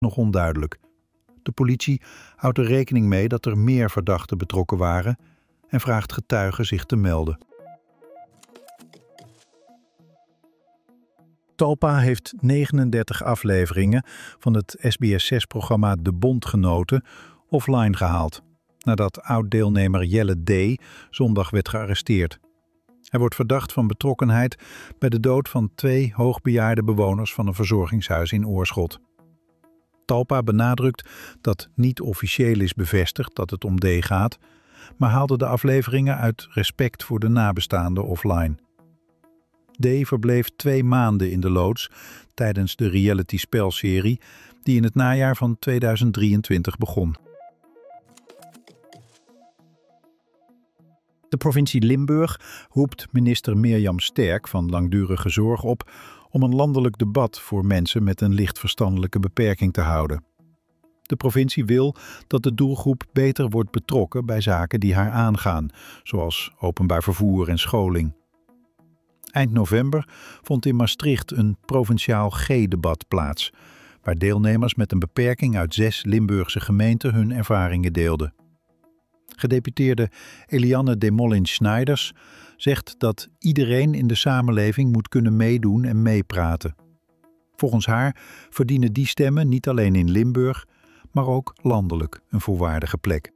nog onduidelijk. De politie houdt er rekening mee dat er meer verdachten betrokken waren en vraagt getuigen zich te melden. Talpa heeft 39 afleveringen van het SBS6-programma De Bondgenoten offline gehaald, nadat oud-deelnemer Jelle D. zondag werd gearresteerd. Hij wordt verdacht van betrokkenheid bij de dood van 2 hoogbejaarde bewoners van een verzorgingshuis in Oorschot. Talpa benadrukt dat niet officieel is bevestigd dat het om D. gaat, maar haalde de afleveringen uit respect voor de nabestaanden offline. D. verbleef 2 maanden in de loods tijdens de reality-spelserie die in het najaar van 2023 begon. De provincie Limburg roept minister Mirjam Sterk van Langdurige Zorg op om een landelijk debat voor mensen met een licht verstandelijke beperking te houden. De provincie wil dat de doelgroep beter wordt betrokken bij zaken die haar aangaan, zoals openbaar vervoer en scholing. Eind november vond in Maastricht een provinciaal G-debat plaats, waar deelnemers met een beperking uit 6 Limburgse gemeenten hun ervaringen deelden. Gedeputeerde Eliane Desmoulins-Schneiders zegt dat iedereen in de samenleving moet kunnen meedoen en meepraten. Volgens haar verdienen die stemmen niet alleen in Limburg, maar ook landelijk een volwaardige plek.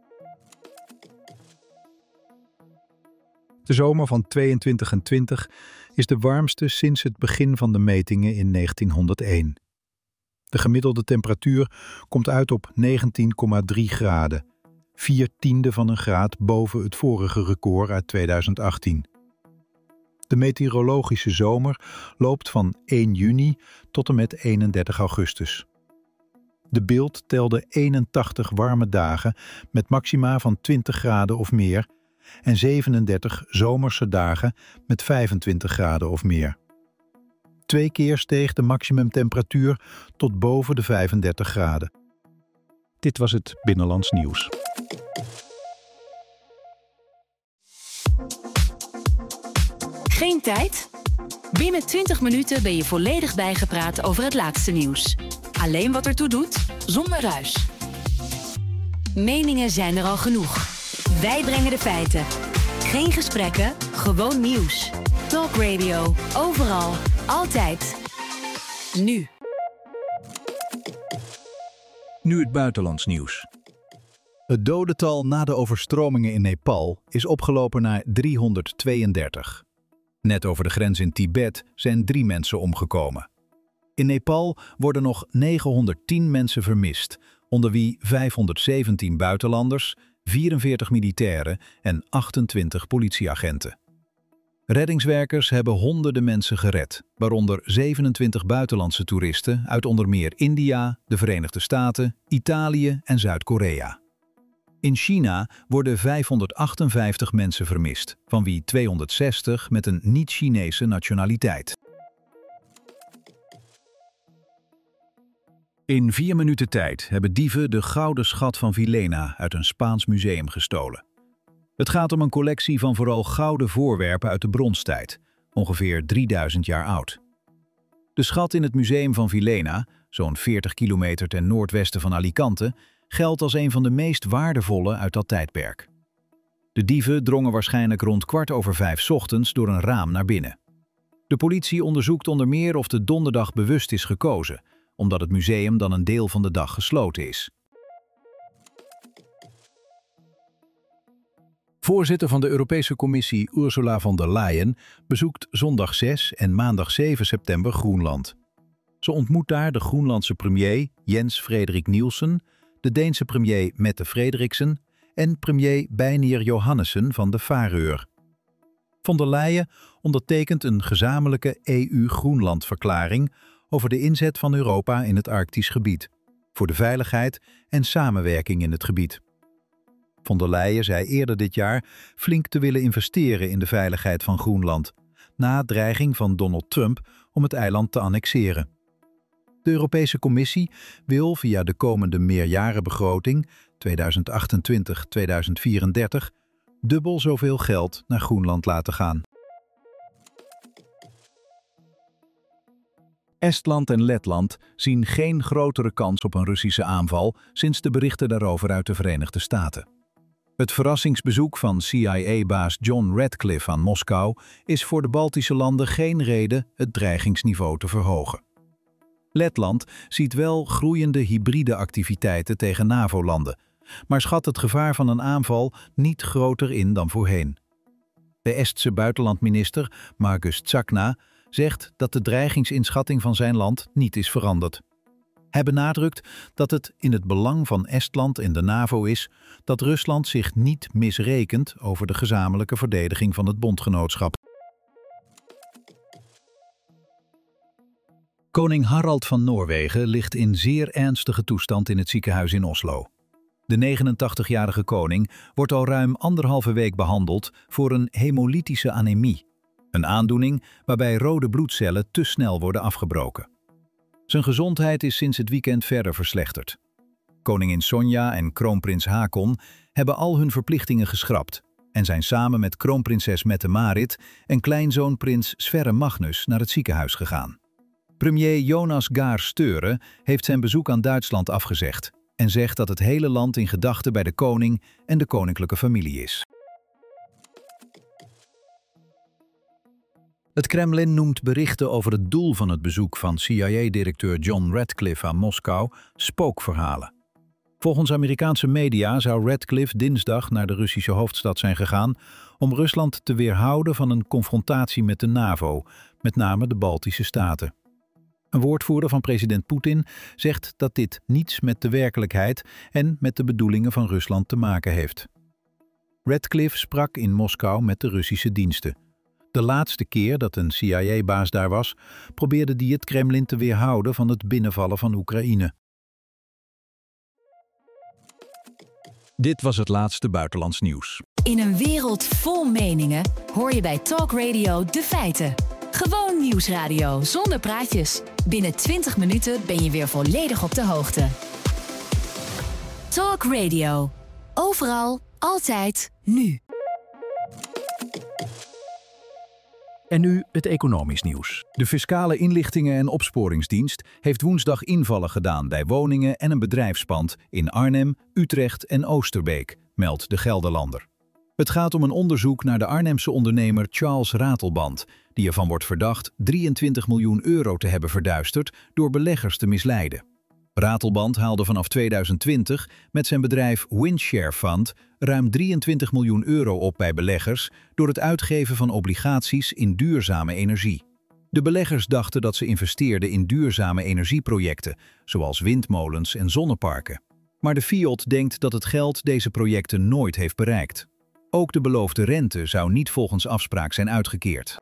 De zomer van 22 en 20 is de warmste sinds het begin van de metingen in 1901. De gemiddelde temperatuur komt uit op 19,3 graden, 4/10 van een graad boven het vorige record uit 2018. De meteorologische zomer loopt van 1 juni tot en met 31 augustus. De Bild telde 81 warme dagen met maxima van 20 graden of meer en 37 zomerse dagen met 25 graden of meer. 2 keer steeg de maximumtemperatuur tot boven de 35 graden. Dit was het Binnenlands Nieuws. Geen tijd? Binnen 20 minuten ben je volledig bijgepraat over het laatste nieuws. Alleen wat ertoe doet, zonder ruis. Meningen zijn er al genoeg. Wij brengen de feiten. Geen gesprekken, gewoon nieuws. Talk Radio, overal, altijd. Nu. Nu het buitenlands nieuws. Het dodental na de overstromingen in Nepal is opgelopen naar 332. Net over de grens in Tibet zijn 3 mensen omgekomen. In Nepal worden nog 910 mensen vermist, onder wie 517 buitenlanders, 44 militairen en 28 politieagenten. Reddingswerkers hebben honderden mensen gered, waaronder 27 buitenlandse toeristen uit onder meer India, de Verenigde Staten, Italië en Zuid-Korea. In China worden 558 mensen vermist, van wie 260 met een niet-Chinese nationaliteit. In 4 minuten tijd hebben dieven de gouden schat van Villena uit een Spaans museum gestolen. Het gaat om een collectie van vooral gouden voorwerpen uit de bronstijd, ongeveer 3000 jaar oud. De schat in het museum van Villena, zo'n 40 kilometer ten noordwesten van Alicante, geldt als een van de meest waardevolle uit dat tijdperk. De dieven drongen waarschijnlijk rond 4:15 ochtends door een raam naar binnen. De politie onderzoekt onder meer of de donderdag bewust is gekozen, omdat het museum dan een deel van de dag gesloten is. Voorzitter van de Europese Commissie Ursula von der Leyen bezoekt zondag 6 en maandag 7 september Groenland. Ze ontmoet daar de Groenlandse premier Jens Frederik Nielsen, de Deense premier Mette Frederiksen en premier Beinir Johannessen van de Faroe. Von der Leyen ondertekent een gezamenlijke EU-Groenland-verklaring over de inzet van Europa in het Arktisch gebied, voor de veiligheid en samenwerking in het gebied. Von der Leyen zei eerder dit jaar flink te willen investeren in de veiligheid van Groenland, na dreiging van Donald Trump om het eiland te annexeren. De Europese Commissie wil via de komende meerjarenbegroting 2028-2034 dubbel zoveel geld naar Groenland laten gaan. Estland en Letland zien geen grotere kans op een Russische aanval sinds de berichten daarover uit de Verenigde Staten. Het verrassingsbezoek van CIA-baas John Ratcliffe aan Moskou is voor de Baltische landen geen reden het dreigingsniveau te verhogen. Letland ziet wel groeiende hybride activiteiten tegen NAVO-landen, maar schat het gevaar van een aanval niet groter in dan voorheen. De Estse buitenlandminister Margus Tsakna zegt dat de dreigingsinschatting van zijn land niet is veranderd. Hij benadrukt dat het in het belang van Estland en de NAVO is dat Rusland zich niet misrekent over de gezamenlijke verdediging van het bondgenootschap. Koning Harald van Noorwegen ligt in zeer ernstige toestand in het ziekenhuis in Oslo. De 89-jarige koning wordt al ruim 1,5 week behandeld voor een hemolytische anemie, een aandoening waarbij rode bloedcellen te snel worden afgebroken. Zijn gezondheid is sinds het weekend verder verslechterd. Koningin Sonja en kroonprins Haakon hebben al hun verplichtingen geschrapt en zijn samen met kroonprinses Mette-Marit en kleinzoon prins Sverre Magnus naar het ziekenhuis gegaan. Premier Jonas Gahr Støre heeft zijn bezoek aan Duitsland afgezegd en zegt dat het hele land in gedachten bij de koning en de koninklijke familie is. Het Kremlin noemt berichten over het doel van het bezoek van CIA-directeur John Ratcliffe aan Moskou spookverhalen. Volgens Amerikaanse media zou Ratcliffe dinsdag naar de Russische hoofdstad zijn gegaan om Rusland te weerhouden van een confrontatie met de NAVO, met name de Baltische Staten. Een woordvoerder van president Poetin zegt dat dit niets met de werkelijkheid en met de bedoelingen van Rusland te maken heeft. Ratcliffe sprak in Moskou met de Russische diensten. De laatste keer dat een CIA-baas daar was, probeerde die het Kremlin te weerhouden van het binnenvallen van Oekraïne. Dit was het laatste buitenlands nieuws. In een wereld vol meningen hoor je bij Talk Radio de feiten. Gewoon nieuwsradio zonder praatjes. Binnen 20 minuten ben je weer volledig op de hoogte. Talk Radio. Overal, altijd, nu. En nu het economisch nieuws. De Fiscale Inlichtingen- en Opsporingsdienst heeft woensdag invallen gedaan bij woningen en een bedrijfspand in Arnhem, Utrecht en Oosterbeek, meldt de Gelderlander. Het gaat om een onderzoek naar de Arnhemse ondernemer Charles Ratelband, die ervan wordt verdacht 23 miljoen euro te hebben verduisterd door beleggers te misleiden. Ratelband haalde vanaf 2020 met zijn bedrijf Windshare Fund ruim 23 miljoen euro op bij beleggers door het uitgeven van obligaties in duurzame energie. De beleggers dachten dat ze investeerden in duurzame energieprojecten, zoals windmolens en zonneparken. Maar de FIOD denkt dat het geld deze projecten nooit heeft bereikt. Ook de beloofde rente zou niet volgens afspraak zijn uitgekeerd.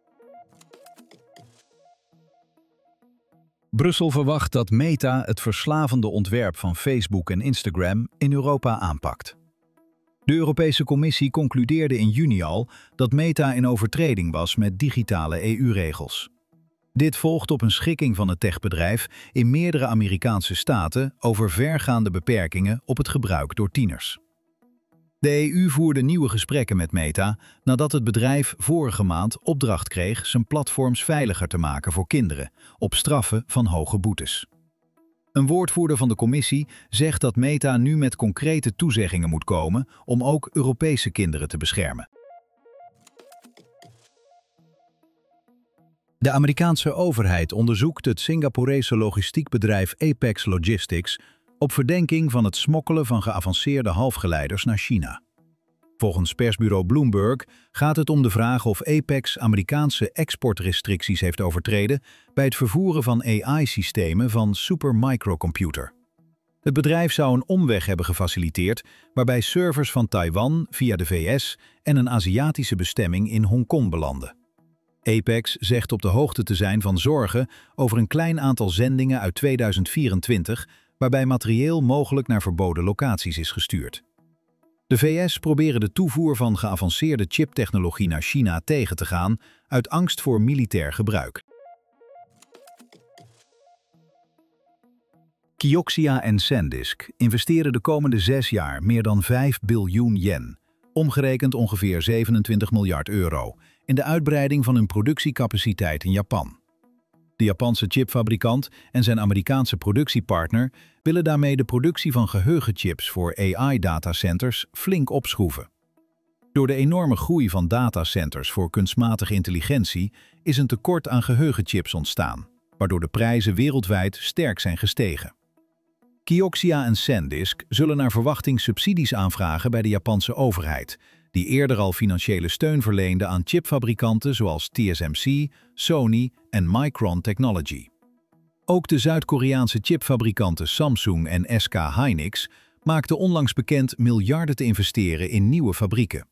Brussel verwacht dat Meta het verslavende ontwerp van Facebook en Instagram in Europa aanpakt. De Europese Commissie concludeerde in juni al dat Meta in overtreding was met digitale EU-regels. Dit volgt op een schikking van het techbedrijf in meerdere Amerikaanse staten over vergaande beperkingen op het gebruik door tieners. De EU voerde nieuwe gesprekken met Meta nadat het bedrijf vorige maand opdracht kreeg zijn platforms veiliger te maken voor kinderen, op straffen van hoge boetes. Een woordvoerder van de commissie zegt dat Meta nu met concrete toezeggingen moet komen om ook Europese kinderen te beschermen. De Amerikaanse overheid onderzoekt het Singaporese logistiekbedrijf Apex Logistics op verdenking van het smokkelen van geavanceerde halfgeleiders naar China. Volgens persbureau Bloomberg gaat het om de vraag of Apex Amerikaanse exportrestricties heeft overtreden bij het vervoeren van AI-systemen van Supermicrocomputer. Het bedrijf zou een omweg hebben gefaciliteerd waarbij servers van Taiwan via de VS en een Aziatische bestemming in Hongkong belanden. Apex zegt op de hoogte te zijn van zorgen over een klein aantal zendingen uit 2024 waarbij materieel mogelijk naar verboden locaties is gestuurd. De VS proberen de toevoer van geavanceerde chiptechnologie naar China tegen te gaan uit angst voor militair gebruik. Kioxia en SanDisk investeren de komende 6 jaar meer dan 5 biljoen yen, omgerekend ongeveer 27 miljard euro, in de uitbreiding van hun productiecapaciteit in Japan. De Japanse chipfabrikant en zijn Amerikaanse productiepartner willen daarmee de productie van geheugenchips voor AI-datacenters flink opschroeven. Door de enorme groei van datacenters voor kunstmatige intelligentie is een tekort aan geheugenchips ontstaan, waardoor de prijzen wereldwijd sterk zijn gestegen. Kioxia en SanDisk zullen naar verwachting subsidies aanvragen bij de Japanse overheid, die eerder al financiële steun verleende aan chipfabrikanten zoals TSMC, Sony en Micron Technology. Ook de Zuid-Koreaanse chipfabrikanten Samsung en SK Hynix maakten onlangs bekend miljarden te investeren in nieuwe fabrieken.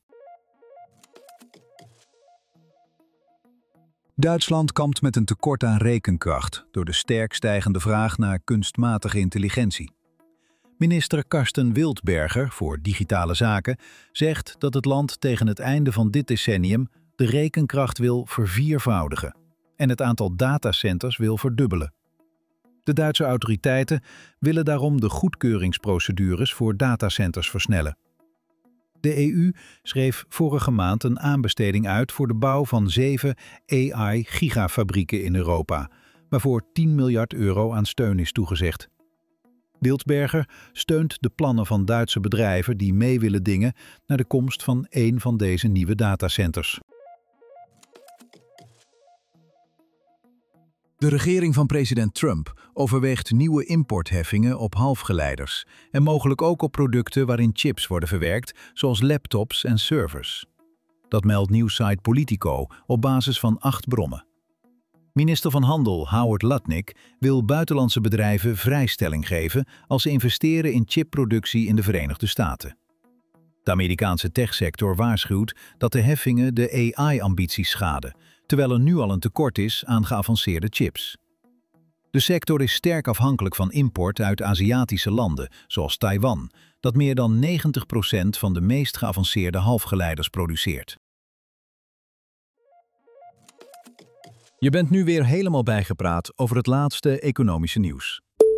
Duitsland kampt met een tekort aan rekenkracht door de sterk stijgende vraag naar kunstmatige intelligentie. Minister Karsten Wildberger voor Digitale Zaken zegt dat het land tegen het einde van dit decennium de rekenkracht wil verviervoudigen en het aantal datacenters wil verdubbelen. De Duitse autoriteiten willen daarom de goedkeuringsprocedures voor datacenters versnellen. De EU schreef vorige maand een aanbesteding uit voor de bouw van 7 AI-gigafabrieken in Europa, waarvoor 10 miljard euro aan steun is toegezegd. Wildberger steunt de plannen van Duitse bedrijven die mee willen dingen naar de komst van één van deze nieuwe datacenters. De regering van president Trump overweegt nieuwe importheffingen op halfgeleiders en mogelijk ook op producten waarin chips worden verwerkt, zoals laptops en servers. Dat meldt nieuwssite Politico op basis van 8 bronnen. Minister van Handel Howard Lutnick wil buitenlandse bedrijven vrijstelling geven als ze investeren in chipproductie in de Verenigde Staten. De Amerikaanse techsector waarschuwt dat de heffingen de AI-ambities schaden, terwijl er nu al een tekort is aan geavanceerde chips. De sector is sterk afhankelijk van import uit Aziatische landen, zoals Taiwan, dat meer dan 90% van de meest geavanceerde halfgeleiders produceert. Je bent nu weer helemaal bijgepraat over het laatste economische nieuws.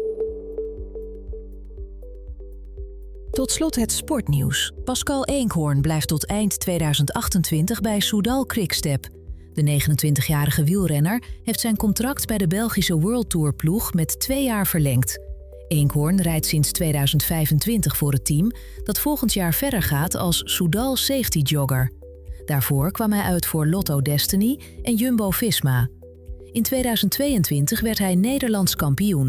Tot slot het sportnieuws. Pascal Eenkhoorn blijft tot eind 2028 bij Soudal Quickstep. De 29-jarige wielrenner heeft zijn contract bij de Belgische World Tour ploeg met 2 jaar verlengd. Eenkhoorn rijdt sinds 2025 voor het team, dat volgend jaar verder gaat als Soudal Safety Jogger. Daarvoor kwam hij uit voor Lotto Destiny en Jumbo-Visma. In 2022 werd hij Nederlands kampioen.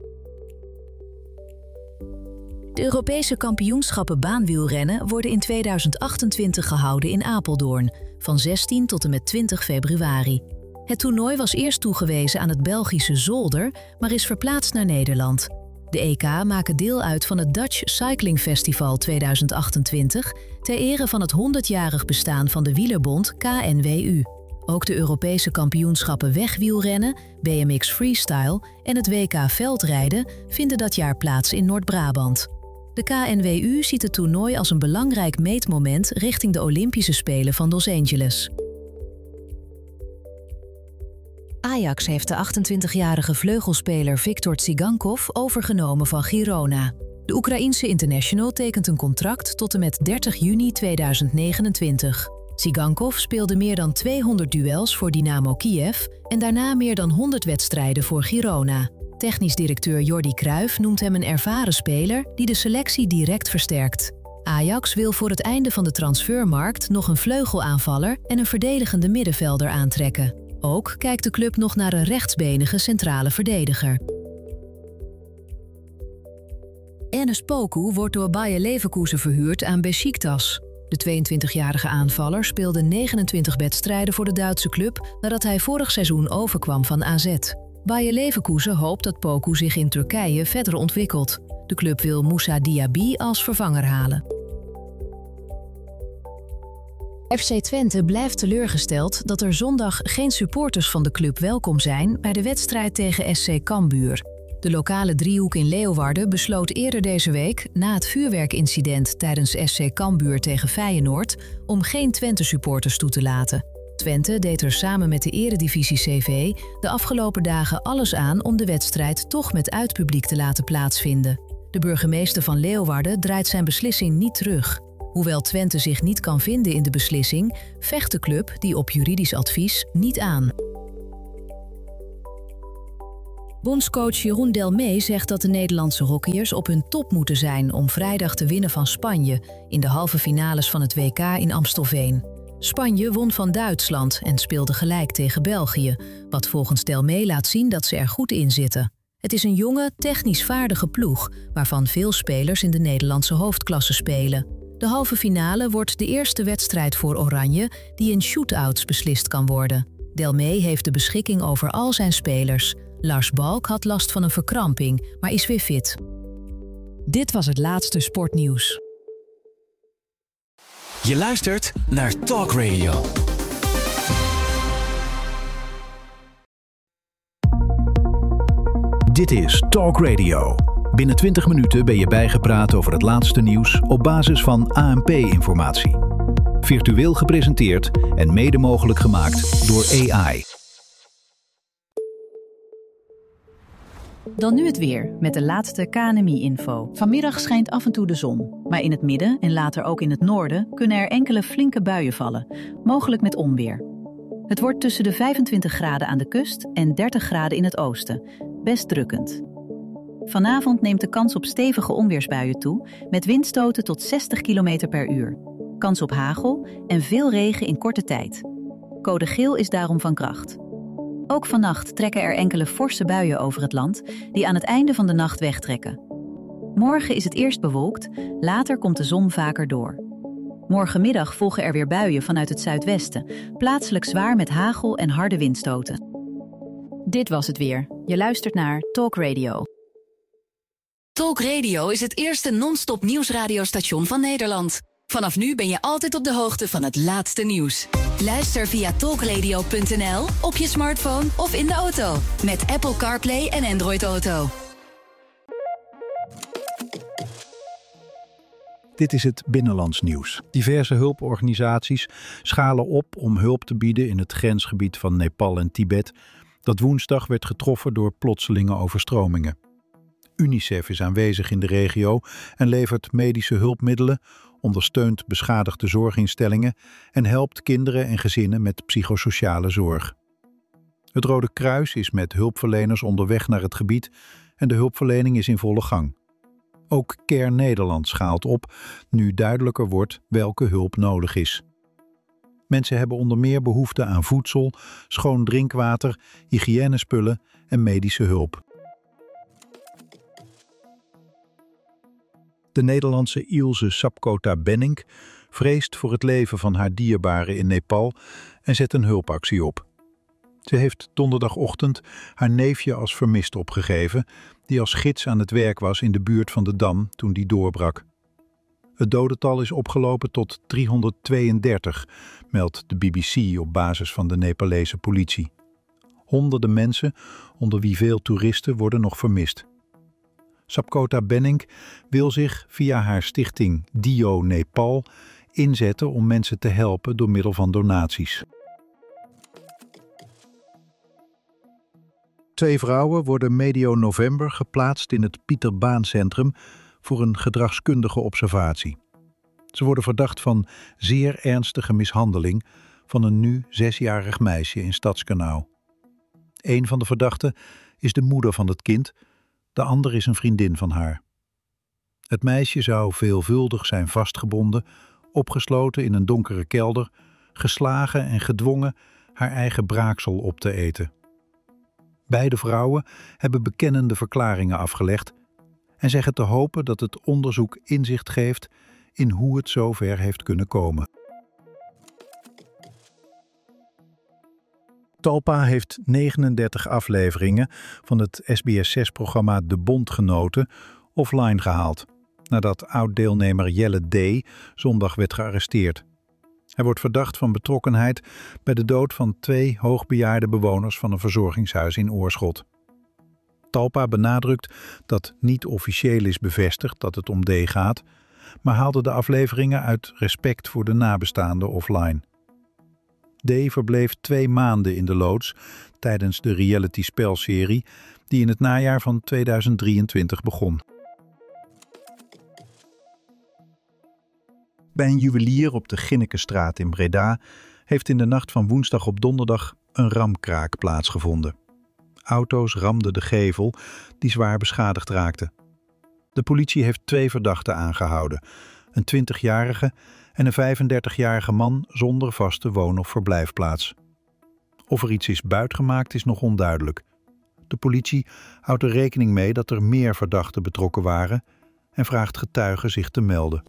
De Europese kampioenschappen baanwielrennen worden in 2028 gehouden in Apeldoorn, van 16 tot en met 20 februari. Het toernooi was eerst toegewezen aan het Belgische Zolder, maar is verplaatst naar Nederland. De EK maken deel uit van het Dutch Cycling Festival 2028 ter ere van het 100-jarig bestaan van de wielerbond KNWU. Ook de Europese kampioenschappen wegwielrennen, BMX Freestyle en het WK veldrijden vinden dat jaar plaats in Noord-Brabant. De KNWU ziet het toernooi als een belangrijk meetmoment richting de Olympische Spelen van Los Angeles. Ajax heeft de 28-jarige vleugelspeler Viktor Tsigankov overgenomen van Girona. De Oekraïense international tekent een contract tot en met 30 juni 2029. Tsigankov speelde meer dan 200 duels voor Dynamo Kiev en daarna meer dan 100 wedstrijden voor Girona. Technisch directeur Jordi Cruijff noemt hem een ervaren speler die de selectie direct versterkt. Ajax wil voor het einde van de transfermarkt nog een vleugelaanvaller en een verdedigende middenvelder aantrekken. Ook kijkt de club nog naar een rechtsbenige centrale verdediger. Enes Poku wordt door Bayer Leverkusen verhuurd aan Beşiktaş. De 22-jarige aanvaller speelde 29 wedstrijden voor de Duitse club nadat hij vorig seizoen overkwam van AZ. Bayer Leverkusen hoopt dat Poku zich in Turkije verder ontwikkelt. De club wil Moussa Diaby als vervanger halen. FC Twente blijft teleurgesteld dat er zondag geen supporters van de club welkom zijn bij de wedstrijd tegen SC Cambuur. De lokale driehoek in Leeuwarden besloot eerder deze week, na het vuurwerkincident tijdens SC Cambuur tegen Feyenoord, om geen Twente-supporters toe te laten. Twente deed er samen met de Eredivisie CV de afgelopen dagen alles aan om de wedstrijd toch met uitpubliek te laten plaatsvinden. De burgemeester van Leeuwarden draait zijn beslissing niet terug. Hoewel Twente zich niet kan vinden in de beslissing, vecht de club die op juridisch advies niet aan. Bondscoach Jeroen Delmee zegt dat de Nederlandse hockeyers op hun top moeten zijn om vrijdag te winnen van Spanje in de halve finales van het WK in Amstelveen. Spanje won van Duitsland en speelde gelijk tegen België, wat volgens Delmee laat zien dat ze er goed in zitten. Het is een jonge, technisch vaardige ploeg, waarvan veel spelers in de Nederlandse hoofdklasse spelen. De halve finale wordt de eerste wedstrijd voor Oranje die in shootouts beslist kan worden. Delmee heeft de beschikking over al zijn spelers. Lars Balk had last van een verkramping, maar is weer fit. Dit was het laatste sportnieuws. Je luistert naar Talk Radio. Dit is Talk Radio. Binnen 20 minuten ben je bijgepraat over het laatste nieuws op basis van ANP-informatie. Virtueel gepresenteerd en mede mogelijk gemaakt door AI. Dan nu het weer, met de laatste KNMI-info. Vanmiddag schijnt af en toe de zon. Maar in het midden en later ook in het noorden kunnen er enkele flinke buien vallen. Mogelijk met onweer. Het wordt tussen de 25 graden aan de kust en 30 graden in het oosten. Best drukkend. Vanavond neemt de kans op stevige onweersbuien toe, met windstoten tot 60 km per uur. Kans op hagel en veel regen in korte tijd. Code geel is daarom van kracht. Ook vannacht trekken er enkele forse buien over het land, die aan het einde van de nacht wegtrekken. Morgen is het eerst bewolkt, later komt de zon vaker door. Morgenmiddag volgen er weer buien vanuit het zuidwesten, plaatselijk zwaar met hagel en harde windstoten. Dit was het weer. Je luistert naar Talk Radio. Talk Radio is het eerste non-stop nieuwsradiostation van Nederland. Vanaf nu ben je altijd op de hoogte van het laatste nieuws. Luister via talkradio.nl, op je smartphone of in de auto. Met Apple CarPlay en Android Auto. Dit is het binnenlands nieuws. Diverse hulporganisaties schalen op om hulp te bieden in het grensgebied van Nepal en Tibet, dat woensdag werd getroffen door plotselinge overstromingen. UNICEF is aanwezig in de regio en levert medische hulpmiddelen, ondersteunt beschadigde zorginstellingen en helpt kinderen en gezinnen met psychosociale zorg. Het Rode Kruis is met hulpverleners onderweg naar het gebied en de hulpverlening is in volle gang. Ook Care Nederland schaalt op, nu duidelijker wordt welke hulp nodig is. Mensen hebben onder meer behoefte aan voedsel, schoon drinkwater, hygiënespullen en medische hulp. De Nederlandse Ilse Sapkota Benink vreest voor het leven van haar dierbaren in Nepal en zet een hulpactie op. Ze heeft donderdagochtend haar neefje als vermist opgegeven, die als gids aan het werk was in de buurt van de dam toen die doorbrak. Het dodental is opgelopen tot 332, meldt de BBC op basis van de Nepalese politie. Honderden mensen, onder wie veel toeristen, worden nog vermist. Sapkota Benink wil zich via haar stichting Dio Nepal inzetten om mensen te helpen door middel van donaties. 2 vrouwen worden medio november geplaatst in het Pieter Baan Centrum voor een gedragskundige observatie. Ze worden verdacht van zeer ernstige mishandeling van een nu 6-jarig meisje in Stadskanaal. Een van de verdachten is de moeder van het kind, de ander is een vriendin van haar. Het meisje zou veelvuldig zijn vastgebonden, opgesloten in een donkere kelder, geslagen en gedwongen haar eigen braaksel op te eten. Beide vrouwen hebben bekennende verklaringen afgelegd en zeggen te hopen dat het onderzoek inzicht geeft in hoe het zover heeft kunnen komen. Talpa heeft 39 afleveringen van het SBS6-programma De Bondgenoten offline gehaald, nadat oud-deelnemer Jelle D. zondag werd gearresteerd. Hij wordt verdacht van betrokkenheid bij de dood van 2 hoogbejaarde bewoners van een verzorgingshuis in Oorschot. Talpa benadrukt dat niet officieel is bevestigd dat het om D. gaat, maar haalde de afleveringen uit respect voor de nabestaanden offline. D. verbleef 2 maanden in de loods tijdens de reality-spelserie die in het najaar van 2023 begon. Bij een juwelier op de Ginnekenstraat in Breda heeft in de nacht van woensdag op donderdag een ramkraak plaatsgevonden. Auto's ramden de gevel, die zwaar beschadigd raakte. De politie heeft 2 verdachten aangehouden. Een 20-jarige en een 35-jarige man zonder vaste woon- of verblijfplaats. Of er iets is buitgemaakt is nog onduidelijk. De politie houdt er rekening mee dat er meer verdachten betrokken waren en vraagt getuigen zich te melden.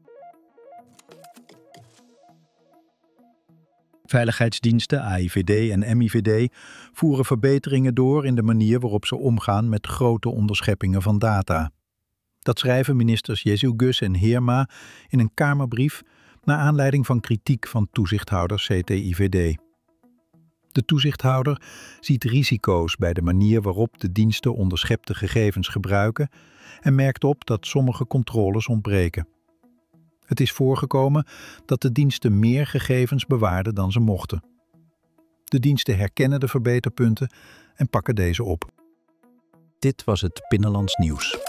Veiligheidsdiensten, AIVD en MIVD voeren verbeteringen door in de manier waarop ze omgaan met grote onderscheppingen van data. Dat schrijven ministers Jezus en Heerma in een Kamerbrief naar aanleiding van kritiek van toezichthouder CTIVD. De toezichthouder ziet risico's bij de manier waarop de diensten onderschepte gegevens gebruiken en merkt op dat sommige controles ontbreken. Het is voorgekomen dat de diensten meer gegevens bewaarden dan ze mochten. De diensten herkennen de verbeterpunten en pakken deze op. Dit was het Binnenlands Nieuws.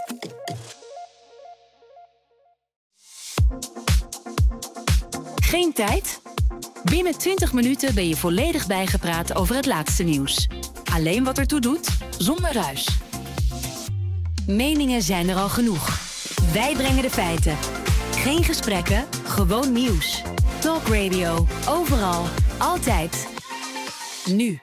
Geen tijd? Binnen 20 minuten ben je volledig bijgepraat over het laatste nieuws. Alleen wat ertoe doet, zonder ruis. Meningen zijn er al genoeg. Wij brengen de feiten. Geen gesprekken, gewoon nieuws. Talk Radio, overal, altijd. Nu.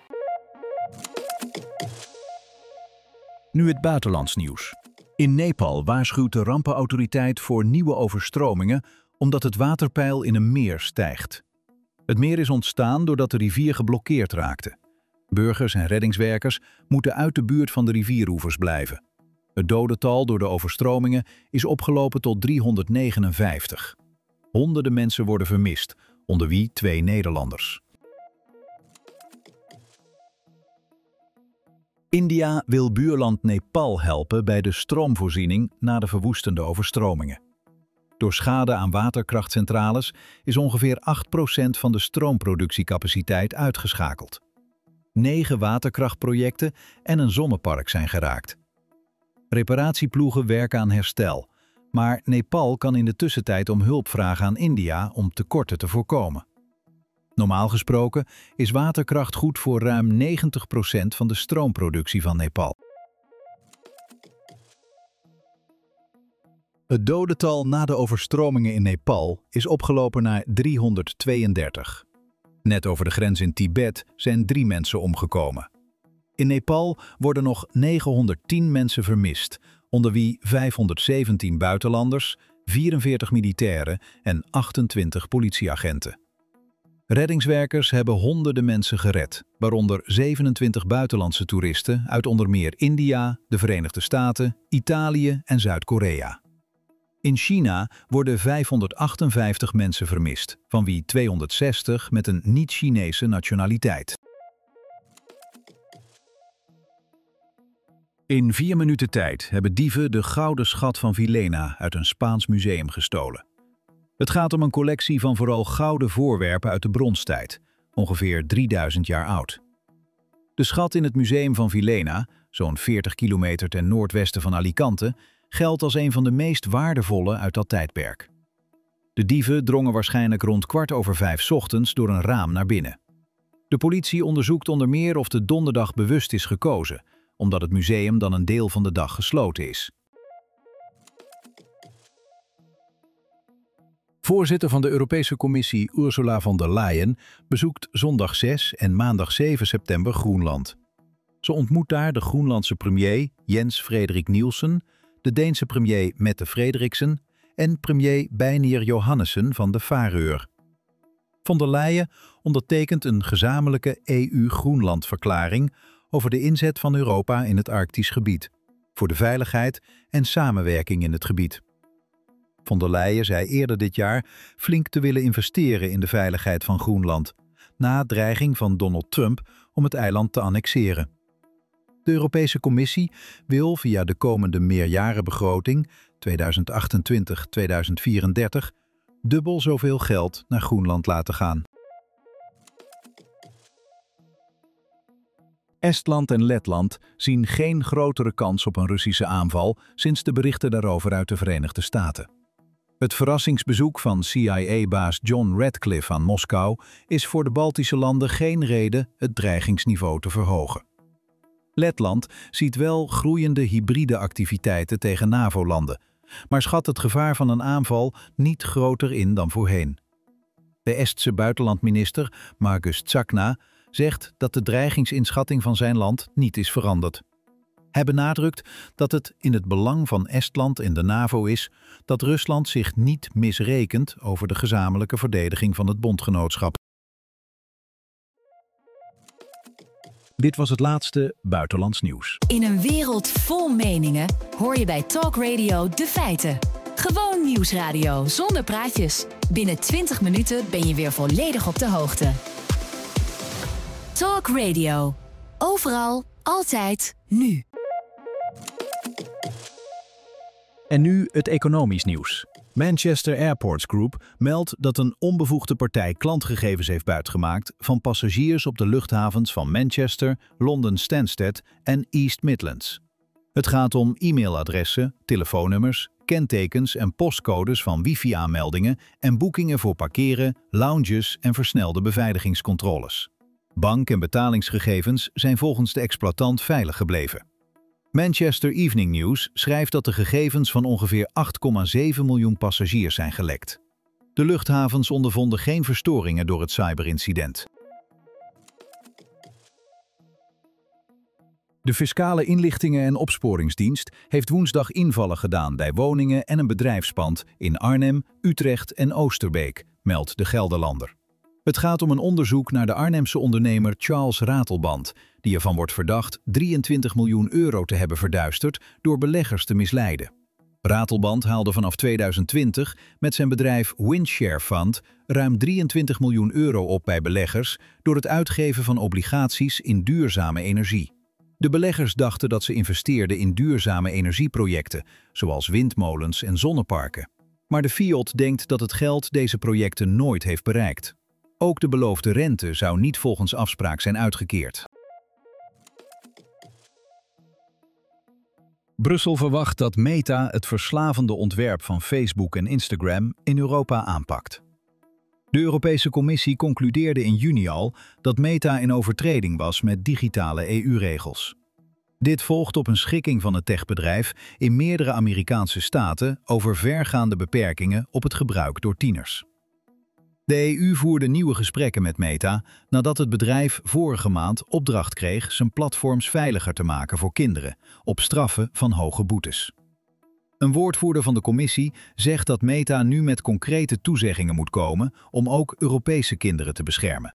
Nu het buitenlands nieuws. In Nepal waarschuwt de rampenautoriteit voor nieuwe overstromingen omdat het waterpeil in een meer stijgt. Het meer is ontstaan doordat de rivier geblokkeerd raakte. Burgers en reddingswerkers moeten uit de buurt van de rivieroevers blijven. Het dodental door de overstromingen is opgelopen tot 359. Honderden mensen worden vermist, onder wie 2 Nederlanders. India wil buurland Nepal helpen bij de stroomvoorziening na de verwoestende overstromingen. Door schade aan waterkrachtcentrales is ongeveer 8% van de stroomproductiecapaciteit uitgeschakeld. 9 waterkrachtprojecten en een zonnepark zijn geraakt. Reparatieploegen werken aan herstel, maar Nepal kan in de tussentijd om hulp vragen aan India om tekorten te voorkomen. Normaal gesproken is waterkracht goed voor ruim 90% van de stroomproductie van Nepal. Het dodental na de overstromingen in Nepal is opgelopen naar 332. Net over de grens in Tibet zijn 3 mensen omgekomen. In Nepal worden nog 910 mensen vermist, onder wie 517 buitenlanders, 44 militairen en 28 politieagenten. Reddingswerkers hebben honderden mensen gered, waaronder 27 buitenlandse toeristen uit onder meer India, de Verenigde Staten, Italië en Zuid-Korea. In China worden 558 mensen vermist, van wie 260 met een niet-Chinese nationaliteit. In 4 minuten tijd hebben dieven de gouden schat van Villena uit een Spaans museum gestolen. Het gaat om een collectie van vooral gouden voorwerpen uit de bronstijd, ongeveer 3000 jaar oud. De schat in het museum van Villena, zo'n 40 kilometer ten noordwesten van Alicante, geldt als een van de meest waardevolle uit dat tijdperk. De dieven drongen waarschijnlijk rond 4:15 ochtends door een raam naar binnen. De politie onderzoekt onder meer of de donderdag bewust is gekozen, omdat het museum dan een deel van de dag gesloten is. Voorzitter van de Europese Commissie Ursula von der Leyen bezoekt zondag 6 en maandag 7 september Groenland. Ze ontmoet daar de Groenlandse premier Jens Frederik Nielsen, de Deense premier Mette Frederiksen en premier Beinir Johannessen van de Faroe. Von der Leyen ondertekent een gezamenlijke EU-Groenland-verklaring over de inzet van Europa in het Arktisch gebied, voor de veiligheid en samenwerking in het gebied. Von der Leyen zei eerder dit jaar flink te willen investeren in de veiligheid van Groenland, na dreiging van Donald Trump om het eiland te annexeren. De Europese Commissie wil via de komende meerjarenbegroting 2028-2034 dubbel zoveel geld naar Groenland laten gaan. Estland en Letland zien geen grotere kans op een Russische aanval sinds de berichten daarover uit de Verenigde Staten. Het verrassingsbezoek van CIA-baas John Ratcliffe aan Moskou is voor de Baltische landen geen reden het dreigingsniveau te verhogen. Letland ziet wel groeiende hybride activiteiten tegen NAVO-landen, maar schat het gevaar van een aanval niet groter in dan voorheen. De Estse buitenlandminister Margus Tsakna zegt dat de dreigingsinschatting van zijn land niet is veranderd. Hij benadrukt dat het in het belang van Estland en de NAVO is dat Rusland zich niet misrekent over de gezamenlijke verdediging van het bondgenootschap. Dit was het laatste buitenlands nieuws. In een wereld vol meningen hoor je bij Talk Radio de feiten. Gewoon nieuwsradio zonder praatjes. Binnen 20 minuten ben je weer volledig op de hoogte. Talk Radio. Overal, altijd, nu. En nu het economisch nieuws. Manchester Airports Group meldt dat een onbevoegde partij klantgegevens heeft buitgemaakt van passagiers op de luchthavens van Manchester, Londen Stansted en East Midlands. Het gaat om e-mailadressen, telefoonnummers, kentekens en postcodes van wifi-aanmeldingen en boekingen voor parkeren, lounges en versnelde beveiligingscontroles. Bank- en betalingsgegevens zijn volgens de exploitant veilig gebleven. Manchester Evening News schrijft dat de gegevens van ongeveer 8,7 miljoen passagiers zijn gelekt. De luchthavens ondervonden geen verstoringen door het cyberincident. De Fiscale Inlichtingen en Opsporingsdienst heeft woensdag invallen gedaan bij woningen en een bedrijfspand in Arnhem, Utrecht en Oosterbeek, meldt de Gelderlander. Het gaat om een onderzoek naar de Arnhemse ondernemer Charles Ratelband, die ervan wordt verdacht 23 miljoen euro te hebben verduisterd door beleggers te misleiden. Ratelband haalde vanaf 2020 met zijn bedrijf Windshare Fund ruim 23 miljoen euro op bij beleggers door het uitgeven van obligaties in duurzame energie. De beleggers dachten dat ze investeerden in duurzame energieprojecten, zoals windmolens en zonneparken. Maar de FIOD denkt dat het geld deze projecten nooit heeft bereikt. Ook de beloofde rente zou niet volgens afspraak zijn uitgekeerd. Brussel verwacht dat Meta het verslavende ontwerp van Facebook en Instagram in Europa aanpakt. De Europese Commissie concludeerde in juni al dat Meta in overtreding was met digitale EU-regels. Dit volgt op een schikking van het techbedrijf in meerdere Amerikaanse staten over vergaande beperkingen op het gebruik door tieners. De EU voerde nieuwe gesprekken met Meta nadat het bedrijf vorige maand opdracht kreeg zijn platforms veiliger te maken voor kinderen, op straffen van hoge boetes. Een woordvoerder van de commissie zegt dat Meta nu met concrete toezeggingen moet komen om ook Europese kinderen te beschermen.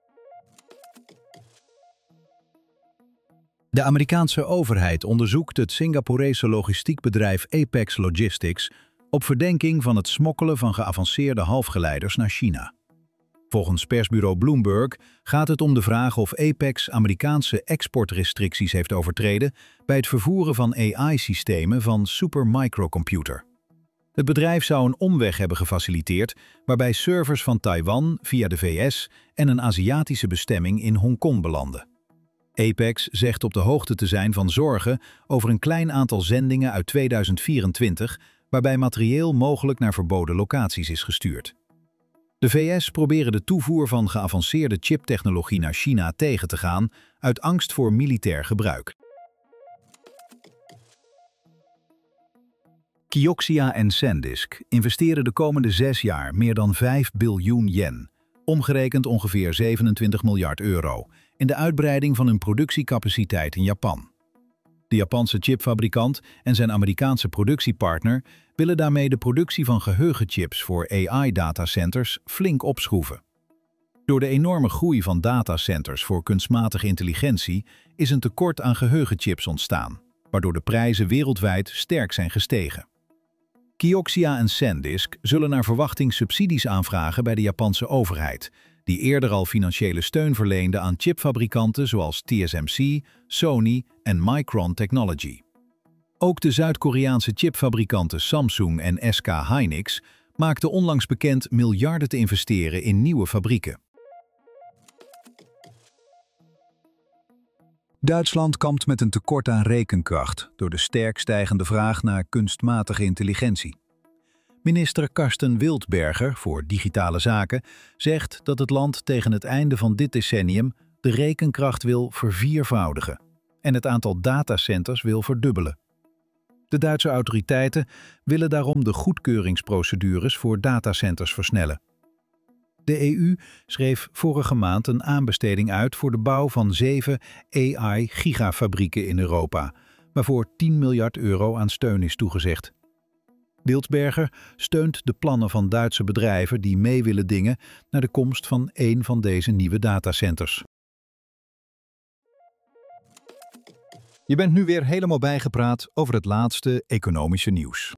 De Amerikaanse overheid onderzoekt het Singaporese logistiekbedrijf Apex Logistics op verdenking van het smokkelen van geavanceerde halfgeleiders naar China. Volgens persbureau Bloomberg gaat het om de vraag of Apex Amerikaanse exportrestricties heeft overtreden bij het vervoeren van AI-systemen van Supermicrocomputer. Het bedrijf zou een omweg hebben gefaciliteerd waarbij servers van Taiwan via de VS en een Aziatische bestemming in Hongkong belanden. Apex zegt op de hoogte te zijn van zorgen over een klein aantal zendingen uit 2024 waarbij materieel mogelijk naar verboden locaties is gestuurd. De VS proberen de toevoer van geavanceerde chiptechnologie naar China tegen te gaan uit angst voor militair gebruik. Kioxia en SanDisk investeren de komende 6 jaar meer dan 5 biljoen yen, omgerekend ongeveer 27 miljard euro, in de uitbreiding van hun productiecapaciteit in Japan. De Japanse chipfabrikant en zijn Amerikaanse productiepartner willen daarmee de productie van geheugenchips voor AI-datacenters flink opschroeven. Door de enorme groei van datacenters voor kunstmatige intelligentie is een tekort aan geheugenchips ontstaan, waardoor de prijzen wereldwijd sterk zijn gestegen. Kioxia en SanDisk zullen naar verwachting subsidies aanvragen bij de Japanse overheid, die eerder al financiële steun verleende aan chipfabrikanten zoals TSMC, Sony en Micron Technology. Ook de Zuid-Koreaanse chipfabrikanten Samsung en SK Hynix maakten onlangs bekend miljarden te investeren in nieuwe fabrieken. Duitsland kampt met een tekort aan rekenkracht door de sterk stijgende vraag naar kunstmatige intelligentie. Minister Karsten Wildberger voor Digitale Zaken zegt dat het land tegen het einde van dit decennium de rekenkracht wil verviervoudigen. en het aantal datacenters wil verdubbelen. De Duitse autoriteiten willen daarom de goedkeuringsprocedures voor datacenters versnellen. De EU schreef vorige maand een aanbesteding uit voor de bouw van 7 AI-gigafabrieken in Europa, waarvoor 10 miljard euro aan steun is toegezegd. Bildsberger steunt de plannen van Duitse bedrijven die mee willen dingen naar de komst van één van deze nieuwe datacenters. Je bent nu weer helemaal bijgepraat over het laatste economische nieuws.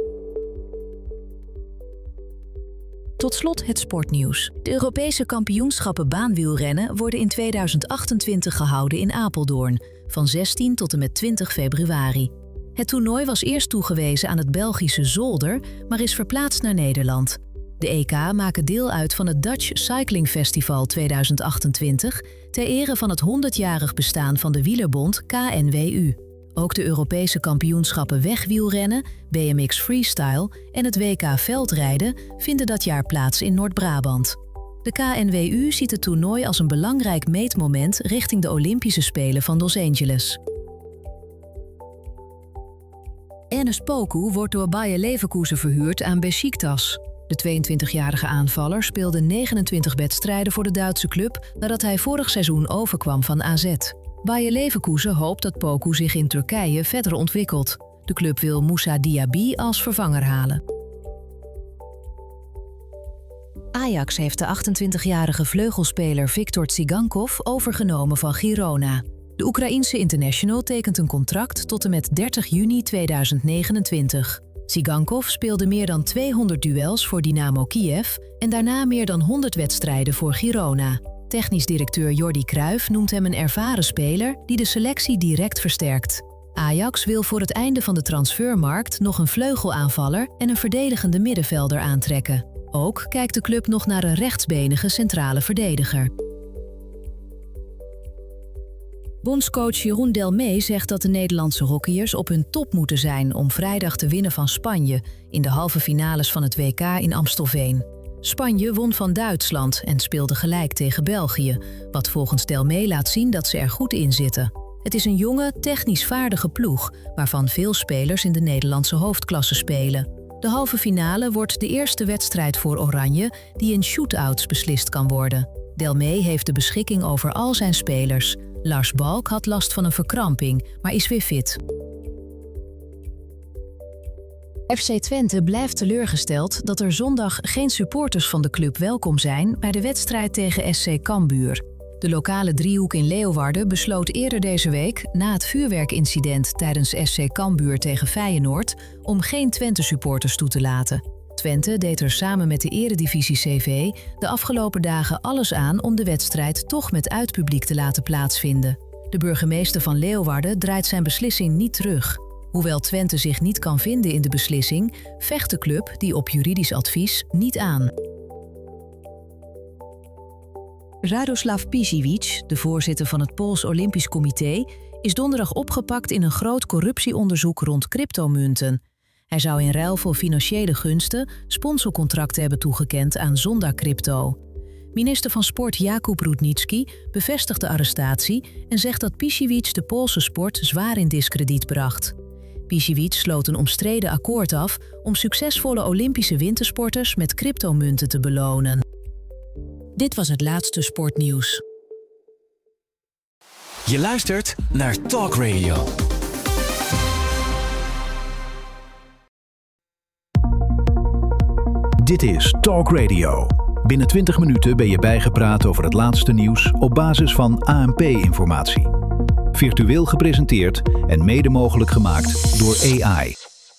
Tot slot het sportnieuws. De Europese kampioenschappen baanwielrennen worden in 2028 gehouden in Apeldoorn, van 16 tot en met 20 februari. Het toernooi was eerst toegewezen aan het Belgische Zolder, maar is verplaatst naar Nederland. De EK maken deel uit van het Dutch Cycling Festival 2028, ter ere van het 100-jarig bestaan van de wielerbond KNWU. Ook de Europese kampioenschappen wegwielrennen, BMX Freestyle en het WK veldrijden vinden dat jaar plaats in Noord-Brabant. De KNWU ziet het toernooi als een belangrijk meetmoment richting de Olympische Spelen van Los Angeles. Enes Poku wordt door Bayer Leverkusen verhuurd aan Beşiktaş. De 22-jarige aanvaller speelde 29 wedstrijden voor de Duitse club nadat hij vorig seizoen overkwam van AZ. Bayer Leverkusen hoopt dat Poku zich in Turkije verder ontwikkelt. De club wil Moussa Diaby als vervanger halen. Ajax heeft de 28-jarige vleugelspeler Viktor Tsigankov overgenomen van Girona. De Oekraïense international tekent een contract tot en met 30 juni 2029. Tsigankov speelde meer dan 200 duels voor Dynamo Kiev en daarna meer dan 100 wedstrijden voor Girona. Technisch directeur Jordi Cruijff noemt hem een ervaren speler die de selectie direct versterkt. Ajax wil voor het einde van de transfermarkt nog een vleugelaanvaller en een verdedigende middenvelder aantrekken. Ook kijkt de club nog naar een rechtsbenige centrale verdediger. Bondscoach Jeroen Delmee zegt dat de Nederlandse hockeyers op hun top moeten zijn om vrijdag te winnen van Spanje in de halve finales van het WK in Amstelveen. Spanje won van Duitsland en speelde gelijk tegen België, wat volgens Delmee laat zien dat ze er goed in zitten. Het is een jonge, technisch vaardige ploeg, waarvan veel spelers in de Nederlandse hoofdklasse spelen. De halve finale wordt de eerste wedstrijd voor Oranje die in shootouts beslist kan worden. Delmee heeft de beschikking over al zijn spelers. Lars Balk had last van een verkramping, maar is weer fit. FC Twente blijft teleurgesteld dat er zondag geen supporters van de club welkom zijn bij de wedstrijd tegen SC Cambuur. De lokale driehoek in Leeuwarden besloot eerder deze week, na het vuurwerkincident tijdens SC Cambuur tegen Feyenoord, om geen Twente-supporters toe te laten. Twente deed er samen met de Eredivisie CV de afgelopen dagen alles aan om de wedstrijd toch met uitpubliek te laten plaatsvinden. De burgemeester van Leeuwarden draait zijn beslissing niet terug. Hoewel Twente zich niet kan vinden in de beslissing, vecht de club die op juridisch advies niet aan. Radoslav Pisiewic, de voorzitter van het Pools Olympisch Comité, is donderdag opgepakt in een groot corruptieonderzoek rond cryptomunten. Hij zou in ruil voor financiële gunsten sponsorcontracten hebben toegekend aan Zonda Crypto. Minister van Sport Jakub Rudnicki bevestigt de arrestatie en zegt dat Pisiewic de Poolse sport zwaar in diskrediet bracht. Pisiewic sloot een omstreden akkoord af om succesvolle Olympische wintersporters met cryptomunten te belonen. Dit was het laatste sportnieuws. Je luistert naar Talk Radio. Dit is Talk Radio. Binnen 20 minuten ben je bijgepraat over het laatste nieuws op basis van ANP-informatie. Virtueel gepresenteerd en mede mogelijk gemaakt door AI.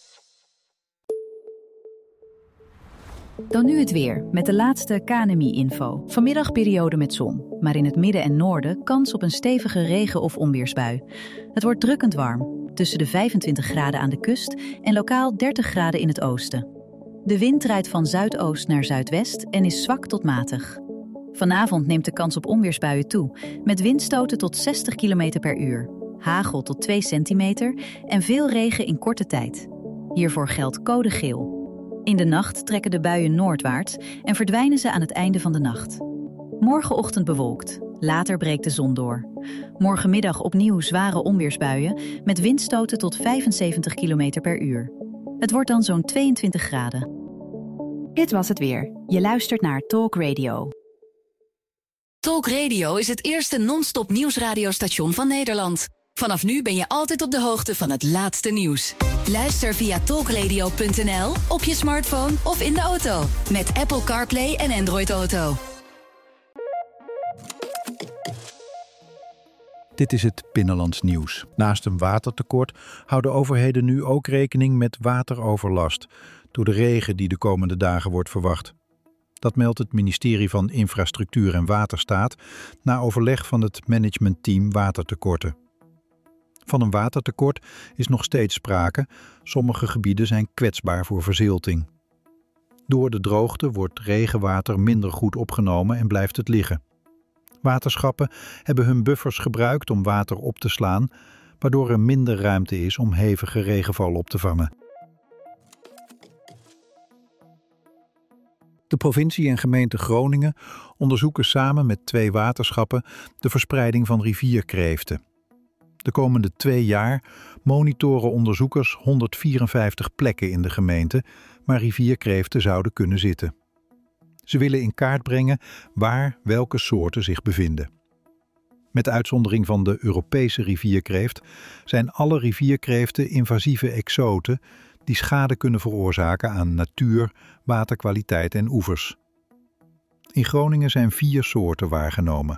Dan nu het weer, met de laatste KNMI-info. Vanmiddag periode met zon, maar in het midden en noorden kans op een stevige regen- of onweersbui. Het wordt drukkend warm, tussen de 25 graden aan de kust en lokaal 30 graden in het oosten. De wind draait van zuidoost naar zuidwest en is zwak tot matig. Vanavond neemt de kans op onweersbuien toe, met windstoten tot 60 km per uur, hagel tot 2 centimeter en veel regen in korte tijd. Hiervoor geldt code geel. In de nacht trekken de buien noordwaarts en verdwijnen ze aan het einde van de nacht. Morgenochtend bewolkt, Later breekt de zon door. Morgenmiddag opnieuw zware onweersbuien met windstoten tot 75 km per uur. Het wordt dan zo'n 22 graden. Dit was het weer. Je luistert naar Talk Radio. Talk Radio is het eerste non-stop nieuwsradiostation van Nederland. Vanaf nu ben je altijd op de hoogte van het laatste nieuws. Luister via talkradio.nl, op je smartphone of in de auto. Met Apple CarPlay en Android Auto. Dit is het Binnenlands nieuws. Naast een watertekort houden overheden nu ook rekening met wateroverlast door de regen die de komende dagen wordt verwacht. Dat meldt het ministerie van Infrastructuur en Waterstaat na overleg van het managementteam watertekorten. Van een watertekort is nog steeds sprake. Sommige gebieden zijn kwetsbaar voor verzilting. Door de droogte wordt regenwater minder goed opgenomen en blijft het liggen. Waterschappen hebben hun buffers gebruikt om water op te slaan, waardoor er minder ruimte is om hevige regenval op te vangen. De provincie en gemeente Groningen onderzoeken samen met 2 waterschappen de verspreiding van rivierkreeften. De komende 2 jaar monitoren onderzoekers 154 plekken in de gemeente waar rivierkreeften zouden kunnen zitten. Ze willen in kaart brengen waar welke soorten zich bevinden. Met uitzondering van de Europese rivierkreeft zijn alle rivierkreeften invasieve exoten die schade kunnen veroorzaken aan natuur, waterkwaliteit en oevers. In Groningen zijn 4 soorten waargenomen.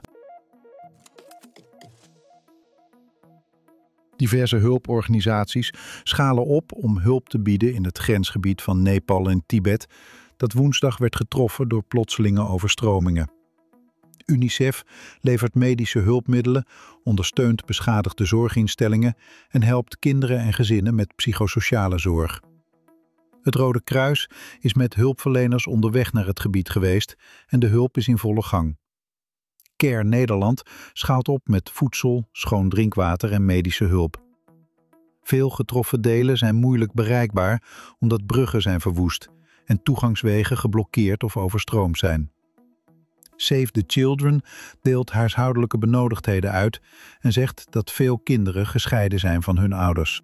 Diverse hulporganisaties schalen op om hulp te bieden in het grensgebied van Nepal en Tibet, dat woensdag werd getroffen door plotselinge overstromingen. UNICEF levert medische hulpmiddelen, ondersteunt beschadigde zorginstellingen en helpt kinderen en gezinnen met psychosociale zorg. Het Rode Kruis is met hulpverleners onderweg naar het gebied geweest en de hulp is in volle gang. Care Nederland schaalt op met voedsel, schoon drinkwater en medische hulp. Veel getroffen delen zijn moeilijk bereikbaar omdat bruggen zijn verwoest en toegangswegen geblokkeerd of overstroomd zijn. Save the Children deelt huishoudelijke benodigdheden uit en zegt dat veel kinderen gescheiden zijn van hun ouders.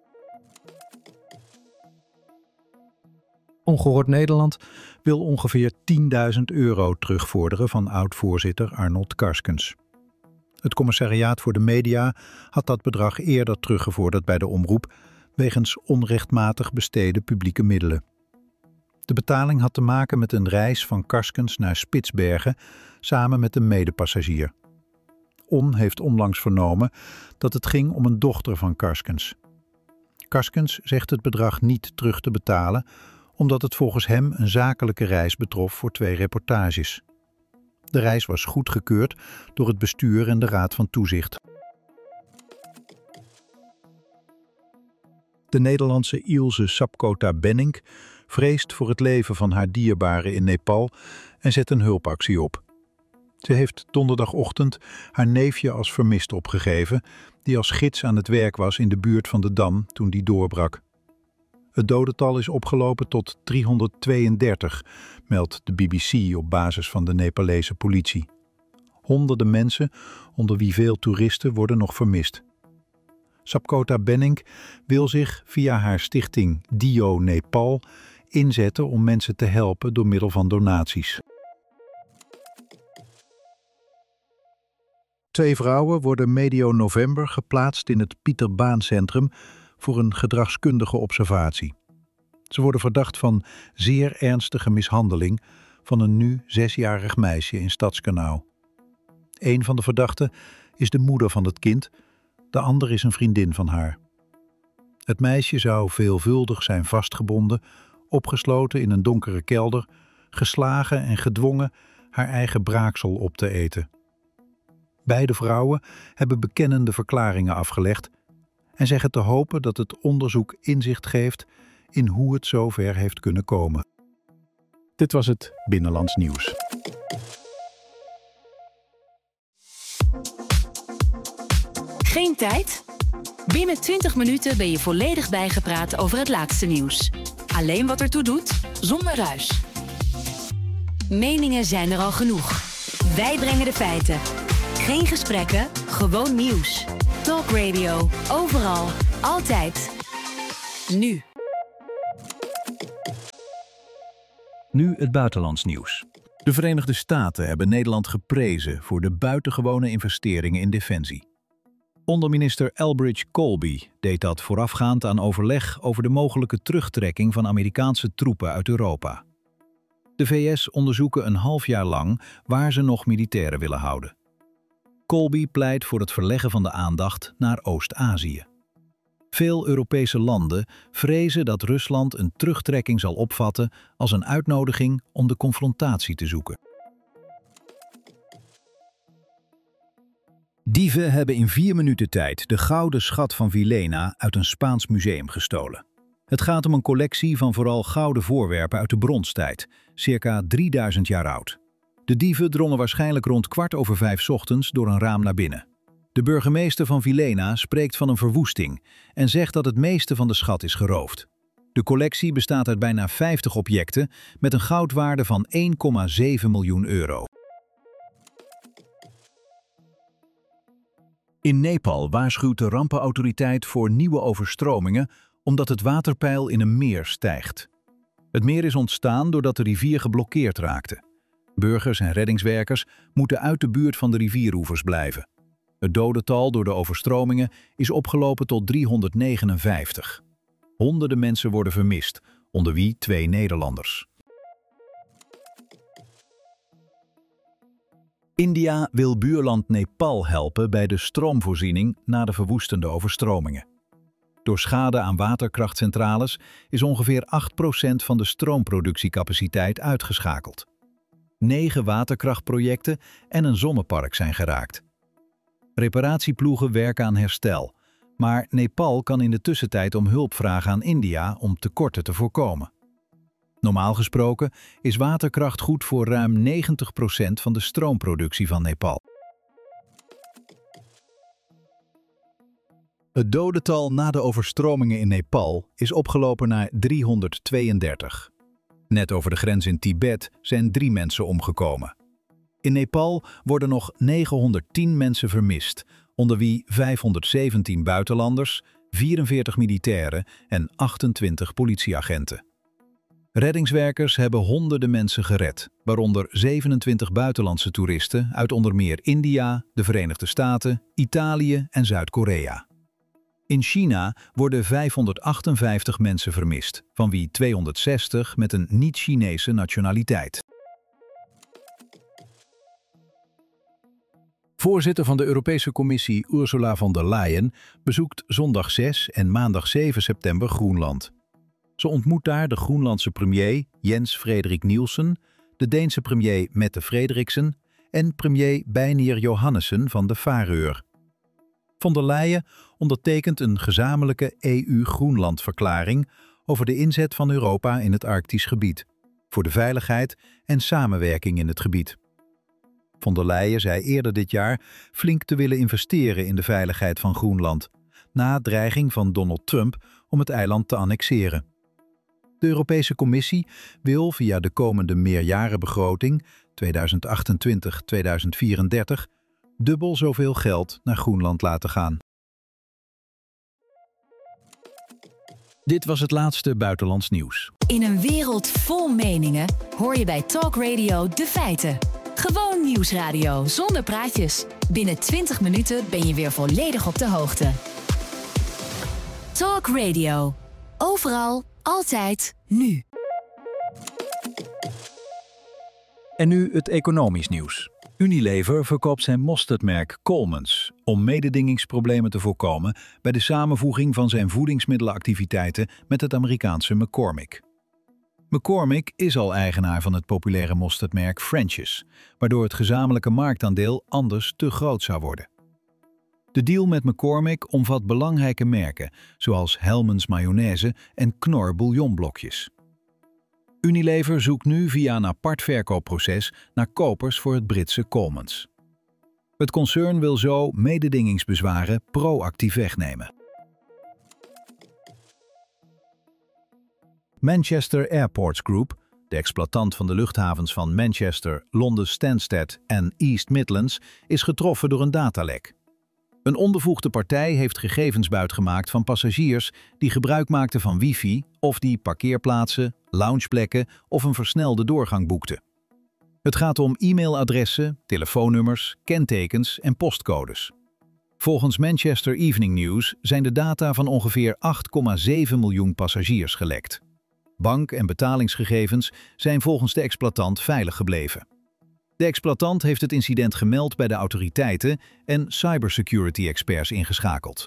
Ongehoord Nederland wil ongeveer €10.000 terugvorderen van oud-voorzitter Arnold Karskens. Het commissariaat voor de media had dat bedrag eerder teruggevorderd bij de omroep wegens onrechtmatig besteden publieke middelen. De betaling had te maken met een reis van Karskens naar Spitsbergen samen met een medepassagier. On heeft onlangs vernomen dat het ging om een dochter van Karskens. Karskens zegt het bedrag niet terug te betalen omdat het volgens hem een zakelijke reis betrof voor 2 reportages. De reis was goedgekeurd door het bestuur en de Raad van Toezicht. De Nederlandse Ilse Sapkota Benink vreest voor het leven van haar dierbaren in Nepal en zet een hulpactie op. Ze heeft donderdagochtend haar neefje als vermist opgegeven, die als gids aan het werk was in de buurt van de dam toen die doorbrak. Het dodental is opgelopen tot 332, meldt de BBC op basis van de Nepalese politie. Honderden mensen, onder wie veel toeristen, worden nog vermist. Sapkota Benink wil zich via haar stichting Dio Nepal inzetten om mensen te helpen door middel van donaties. 2 vrouwen worden medio november geplaatst in het Pieter Baan Centrum voor een gedragskundige observatie. Ze worden verdacht van zeer ernstige mishandeling van een nu 6-jarig meisje in Stadskanaal. Een van de verdachten is de moeder van het kind, de ander is een vriendin van haar. Het meisje zou veelvuldig zijn vastgebonden, opgesloten in een donkere kelder, geslagen en gedwongen haar eigen braaksel op te eten. Beide vrouwen hebben bekennende verklaringen afgelegd en zeggen te hopen dat het onderzoek inzicht geeft in hoe het zover heeft kunnen komen. Dit was het Binnenlands Nieuws. Geen tijd? Binnen 20 minuten ben je volledig bijgepraat over het laatste nieuws. Alleen wat ertoe doet, zonder ruis. Meningen zijn er al genoeg. Wij brengen de feiten. Geen gesprekken, gewoon nieuws. Talk Radio, overal, altijd. Nu. Nu het buitenlands nieuws. De Verenigde Staten hebben Nederland geprezen voor de buitengewone investeringen in defensie. Onderminister Elbridge Colby deed dat voorafgaand aan overleg over de mogelijke terugtrekking van Amerikaanse troepen uit Europa. De VS onderzoeken een half jaar lang waar ze nog militairen willen houden. Colby pleit voor het verleggen van de aandacht naar Oost-Azië. Veel Europese landen vrezen dat Rusland een terugtrekking zal opvatten als een uitnodiging om de confrontatie te zoeken. Dieven hebben in 4 minuten tijd de gouden schat van Villena uit een Spaans museum gestolen. Het gaat om een collectie van vooral gouden voorwerpen uit de bronstijd, circa 3000 jaar oud. De dieven drongen waarschijnlijk rond 5:15 ochtends door een raam naar binnen. De burgemeester van Villena spreekt van een verwoesting en zegt dat het meeste van de schat is geroofd. De collectie bestaat uit bijna 50 objecten met een goudwaarde van 1,7 miljoen euro. In Nepal waarschuwt de rampenautoriteit voor nieuwe overstromingen omdat het waterpeil in een meer stijgt. Het meer is ontstaan doordat de rivier geblokkeerd raakte. Burgers en reddingswerkers moeten uit de buurt van de rivieroevers blijven. Het dodental door de overstromingen is opgelopen tot 359. Honderden mensen worden vermist, onder wie 2 Nederlanders. India wil buurland Nepal helpen bij de stroomvoorziening na de verwoestende overstromingen. Door schade aan waterkrachtcentrales is ongeveer 8% van de stroomproductiecapaciteit uitgeschakeld. 9 waterkrachtprojecten en een zonnepark zijn geraakt. Reparatieploegen werken aan herstel, maar Nepal kan in de tussentijd om hulp vragen aan India om tekorten te voorkomen. Normaal gesproken is waterkracht goed voor ruim 90% van de stroomproductie van Nepal. Het dodental na de overstromingen in Nepal is opgelopen naar 332. Net over de grens in Tibet zijn 3 mensen omgekomen. In Nepal worden nog 910 mensen vermist, onder wie 517 buitenlanders, 44 militairen en 28 politieagenten. Reddingswerkers hebben honderden mensen gered, waaronder 27 buitenlandse toeristen uit onder meer India, de Verenigde Staten, Italië en Zuid-Korea. In China worden 558 mensen vermist, van wie 260 met een niet-Chinese nationaliteit. Voorzitter van de Europese Commissie Ursula von der Leyen bezoekt zondag 6 en maandag 7 september Groenland. Ze ontmoet daar de Groenlandse premier Jens Frederik Nielsen, de Deense premier Mette Frederiksen en premier Beinir Johannessen van de Faroe. Von der Leyen ondertekent een gezamenlijke EU-Groenland-verklaring over de inzet van Europa in het Arktisch gebied, voor de veiligheid en samenwerking in het gebied. Von der Leyen zei eerder dit jaar flink te willen investeren in de veiligheid van Groenland, na dreiging van Donald Trump om het eiland te annexeren. De Europese Commissie wil via de komende meerjarenbegroting 2028-2034 dubbel zoveel geld naar Groenland laten gaan. Dit was het laatste buitenlands nieuws. In een wereld vol meningen hoor je bij Talk Radio de feiten. Gewoon nieuwsradio zonder praatjes. Binnen 20 minuten ben je weer volledig op de hoogte. Talk Radio. Overal, altijd, nu. En nu het economisch nieuws. Unilever verkoopt zijn mosterdmerk Coleman's om mededingingsproblemen te voorkomen bij de samenvoeging van zijn voedingsmiddelenactiviteiten met het Amerikaanse McCormick. McCormick is al eigenaar van het populaire mosterdmerk French's, waardoor het gezamenlijke marktaandeel anders te groot zou worden. De deal met McCormick omvat belangrijke merken zoals Hellmann's mayonaise en Knorr bouillonblokjes. Unilever zoekt nu via een apart verkoopproces naar kopers voor het Britse Coleman's. Het concern wil zo mededingingsbezwaren proactief wegnemen. Manchester Airports Group, de exploitant van de luchthavens van Manchester, Londen Stansted en East Midlands, is getroffen door een datalek. Een onbevoegde partij heeft gegevens buitgemaakt van passagiers die gebruik maakten van wifi of die parkeerplaatsen, loungeplekken of een versnelde doorgang boekten. Het gaat om e-mailadressen, telefoonnummers, kentekens en postcodes. Volgens Manchester Evening News zijn de data van ongeveer 8,7 miljoen passagiers gelekt. Bank- en betalingsgegevens zijn volgens de exploitant veilig gebleven. De exploitant heeft het incident gemeld bij de autoriteiten en cybersecurity-experts ingeschakeld.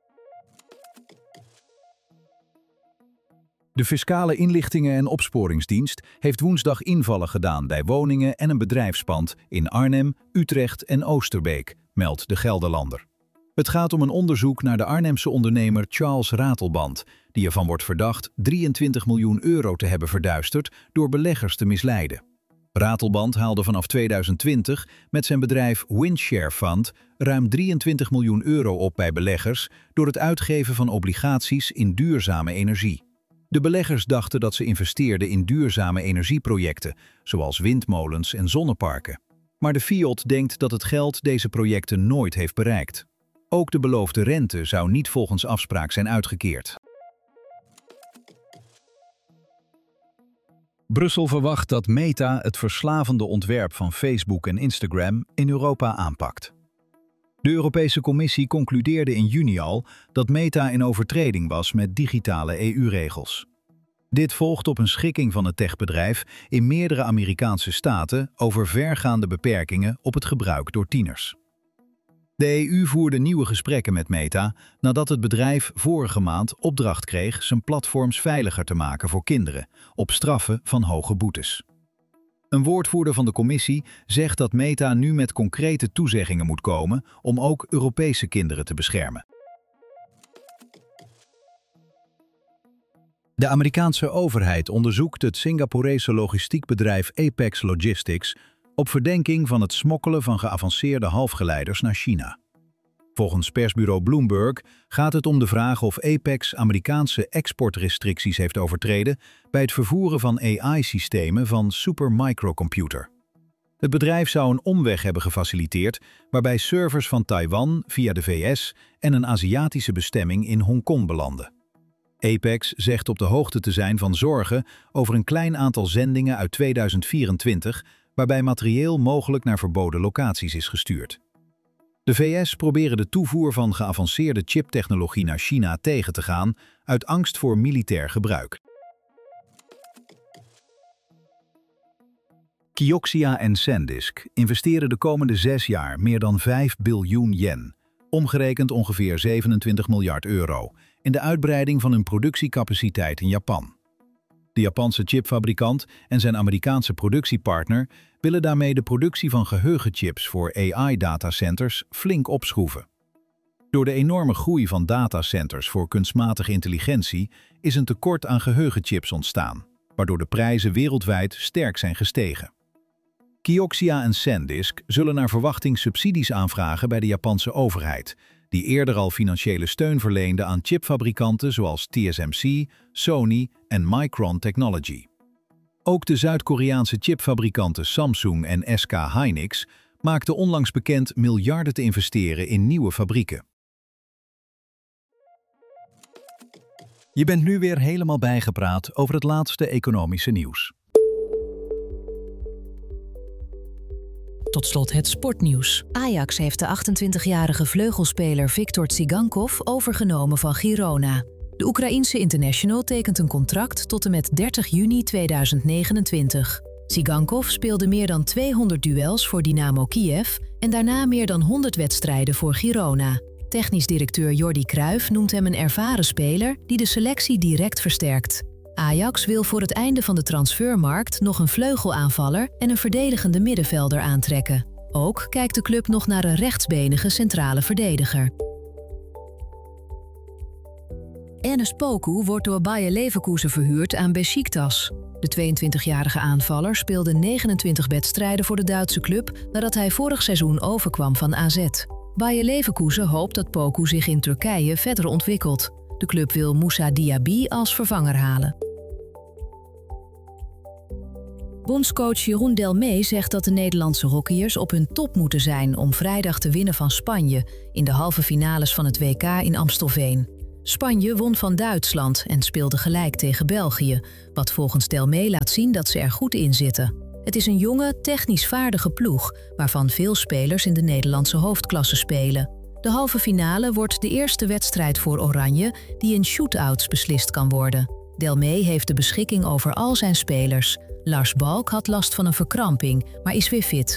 De Fiscale Inlichtingen en Opsporingsdienst heeft woensdag invallen gedaan bij woningen en een bedrijfspand in Arnhem, Utrecht en Oosterbeek, meldt de Gelderlander. Het gaat om een onderzoek naar de Arnhemse ondernemer Charles Ratelband, die ervan wordt verdacht 23 miljoen euro te hebben verduisterd door beleggers te misleiden. Ratelband haalde vanaf 2020 met zijn bedrijf Windshare Fund ruim 23 miljoen euro op bij beleggers door het uitgeven van obligaties in duurzame energie. De beleggers dachten dat ze investeerden in duurzame energieprojecten, zoals windmolens en zonneparken. Maar de FIOD denkt dat het geld deze projecten nooit heeft bereikt. Ook de beloofde rente zou niet volgens afspraak zijn uitgekeerd. Brussel verwacht dat Meta het verslavende ontwerp van Facebook en Instagram in Europa aanpakt. De Europese Commissie concludeerde in juni al dat Meta in overtreding was met digitale EU-regels. Dit volgt op een schikking van het techbedrijf in meerdere Amerikaanse staten over vergaande beperkingen op het gebruik door tieners. De EU voerde nieuwe gesprekken met Meta nadat het bedrijf vorige maand opdracht kreeg zijn platforms veiliger te maken voor kinderen, op straffen van hoge boetes. Een woordvoerder van de commissie zegt dat Meta nu met concrete toezeggingen moet komen om ook Europese kinderen te beschermen. De Amerikaanse overheid onderzoekt het Singaporese logistiekbedrijf Apex Logistics op verdenking van het smokkelen van geavanceerde halfgeleiders naar China. Volgens persbureau Bloomberg gaat het om de vraag of Apex Amerikaanse exportrestricties heeft overtreden bij het vervoeren van AI-systemen van Supermicrocomputer. Het bedrijf zou een omweg hebben gefaciliteerd waarbij servers van Taiwan via de VS en een Aziatische bestemming in Hongkong belanden. Apex zegt op de hoogte te zijn van zorgen over een klein aantal zendingen uit 2024 waarbij materieel mogelijk naar verboden locaties is gestuurd. De VS proberen de toevoer van geavanceerde chiptechnologie naar China tegen te gaan uit angst voor militair gebruik. Kioxia en SanDisk investeren de komende 6 jaar meer dan 5 biljoen yen, omgerekend ongeveer 27 miljard euro, in de uitbreiding van hun productiecapaciteit in Japan. De Japanse chipfabrikant en zijn Amerikaanse productiepartner willen daarmee de productie van geheugenchips voor AI-datacenters flink opschroeven. Door de enorme groei van datacenters voor kunstmatige intelligentie is een tekort aan geheugenchips ontstaan, waardoor de prijzen wereldwijd sterk zijn gestegen. Kioxia en SanDisk zullen naar verwachting subsidies aanvragen bij de Japanse overheid, die eerder al financiële steun verleende aan chipfabrikanten zoals TSMC, Sony en Micron Technology. Ook de Zuid-Koreaanse chipfabrikanten Samsung en SK Hynix maakten onlangs bekend miljarden te investeren in nieuwe fabrieken. Je bent nu weer helemaal bijgepraat over het laatste economische nieuws. Tot slot het sportnieuws. Ajax heeft de 28-jarige vleugelspeler Viktor Tsigankov overgenomen van Girona. De Oekraïense international tekent een contract tot en met 30 juni 2029. Tsigankov speelde meer dan 200 duels voor Dynamo Kiev en daarna meer dan 100 wedstrijden voor Girona. Technisch directeur Jordi Cruijff noemt hem een ervaren speler die de selectie direct versterkt. Ajax wil voor het einde van de transfermarkt nog een vleugelaanvaller en een verdedigende middenvelder aantrekken. Ook kijkt de club nog naar een rechtsbenige centrale verdediger. Enes Poku wordt door Bayer Leverkusen verhuurd aan Beşiktaş. De 22-jarige aanvaller speelde 29 wedstrijden voor de Duitse club nadat hij vorig seizoen overkwam van AZ. Bayer Leverkusen hoopt dat Poku zich in Turkije verder ontwikkelt. De club wil Moussa Diaby als vervanger halen. Bondscoach Jeroen Delmee zegt dat de Nederlandse hockeyers op hun top moeten zijn om vrijdag te winnen van Spanje in de halve finales van het WK in Amstelveen. Spanje won van Duitsland en speelde gelijk tegen België, wat volgens Delmee laat zien dat ze er goed in zitten. Het is een jonge, technisch vaardige ploeg, waarvan veel spelers in de Nederlandse hoofdklasse spelen. De halve finale wordt de eerste wedstrijd voor Oranje die in shootouts beslist kan worden. Delmee heeft de beschikking over al zijn spelers. Lars Balk had last van een verkramping, maar is weer fit.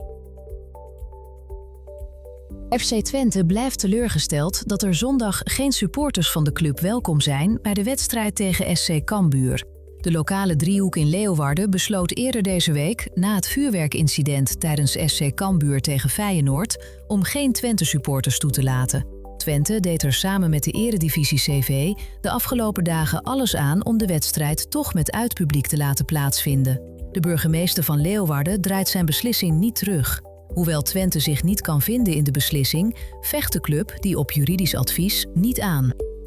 FC Twente blijft teleurgesteld dat er zondag geen supporters van de club welkom zijn bij de wedstrijd tegen SC Cambuur. De lokale driehoek in Leeuwarden besloot eerder deze week, na het vuurwerkincident tijdens SC Cambuur tegen Feyenoord, om geen Twente-supporters toe te laten. Twente deed er samen met de Eredivisie CV de afgelopen dagen alles aan om de wedstrijd toch met uitpubliek te laten plaatsvinden. De burgemeester van Leeuwarden draait zijn beslissing niet terug. Hoewel Twente zich niet kan vinden in de beslissing, vecht de club die op juridisch advies niet aan.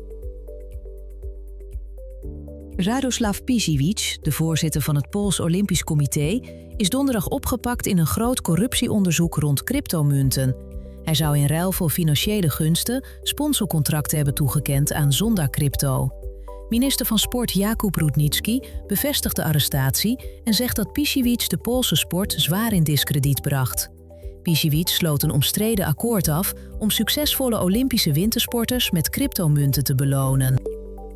Radoslav Pišić, de voorzitter van het Pools Olympisch Comité, is donderdag opgepakt in een groot corruptieonderzoek rond cryptomunten. Hij zou in ruil voor financiële gunsten sponsorcontracten hebben toegekend aan Zonda Crypto. Minister van Sport Jakub Rudnicki bevestigt de arrestatie en zegt dat Pišić de Poolse sport zwaar in diskrediet bracht. Pišić sloot een omstreden akkoord af om succesvolle Olympische wintersporters met cryptomunten te belonen.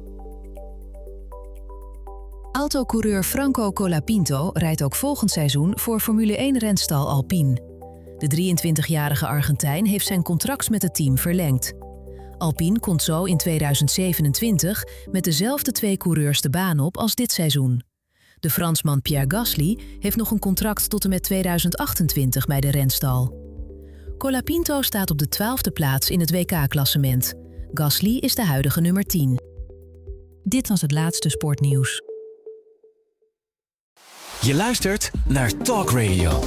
Autocoureur Franco Colapinto rijdt ook volgend seizoen voor Formule 1-renstal Alpine. De 23-jarige Argentijn heeft zijn contract met het team verlengd. Alpine komt zo in 2027 met dezelfde 2 coureurs de baan op als dit seizoen. De Fransman Pierre Gasly heeft nog een contract tot en met 2028 bij de renstal. Colapinto staat op de 12e plaats in het WK-klassement. Gasly is de huidige nummer 10. Dit was het laatste sportnieuws. Je luistert naar Talk Radio.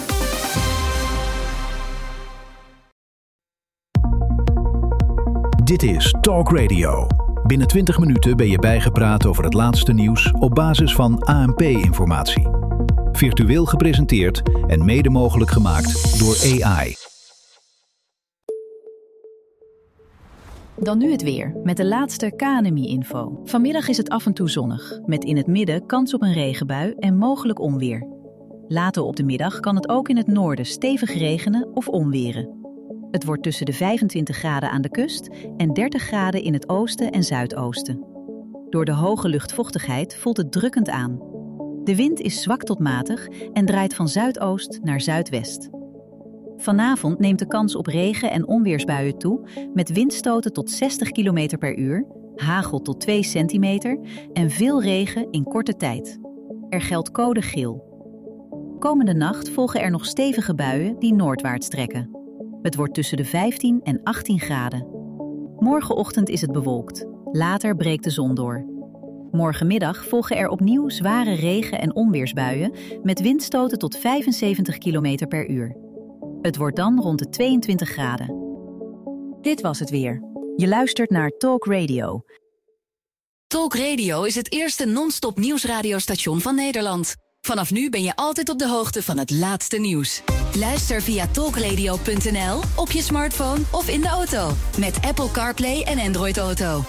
Dit is Talk Radio. Binnen 20 minuten ben je bijgepraat over het laatste nieuws op basis van ANP-informatie. Virtueel gepresenteerd en mede mogelijk gemaakt door AI. Dan nu het weer, met de laatste KNMI-info. Vanmiddag is het af en toe zonnig, met in het midden kans op een regenbui en mogelijk onweer. Later op de middag kan het ook in het noorden stevig regenen of onweren. Het wordt tussen de 25 graden aan de kust en 30 graden in het oosten en zuidoosten. Door de hoge luchtvochtigheid voelt het drukkend aan. De wind is zwak tot matig en draait van zuidoost naar zuidwest. Vanavond neemt de kans op regen- en onweersbuien toe met windstoten tot 60 km per uur, hagel tot 2 centimeter en veel regen in korte tijd. Er geldt code geel. Komende nacht volgen er nog stevige buien die noordwaarts trekken. Het wordt tussen de 15 en 18 graden. Morgenochtend is het bewolkt. Later breekt de zon door. Morgenmiddag volgen er opnieuw zware regen- en onweersbuien met windstoten tot 75 km per uur. Het wordt dan rond de 22 graden. Dit was het weer. Je luistert naar Talk Radio. Talk Radio is het eerste non-stop nieuwsradiostation van Nederland. Vanaf nu ben je altijd op de hoogte van het laatste nieuws. Luister via talkradio.nl, op je smartphone of in de auto. Met Apple CarPlay en Android Auto.